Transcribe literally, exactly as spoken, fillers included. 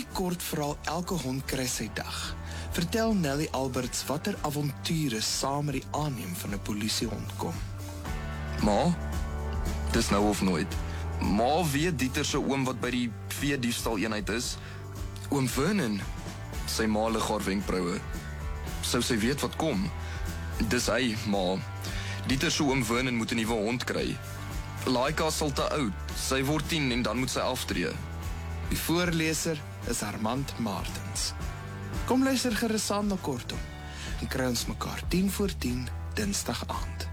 die kort verhaal Elke hond kry sy dag, vertel Nelly Alberts watter avonture saam met die aanneem van 'n polisiehond kom. Ma, dis nou of nooit. Ma weet Dieter se oom wat by die veediefstal eenheid is. Oom Vernon, sy ma lig haar wenkbroue. Sou sy weet wat kom? Dis hy, ma. Dieter se oom Vernon moet 'n nuwe hond kry. Laika sal te oud. Sy word tien en dan moet sy aftree. Die voorleser is Armand Martens. Kom luister gerus saam na Kortom en kry ons mekaar tien voor tien Dinsdag aand.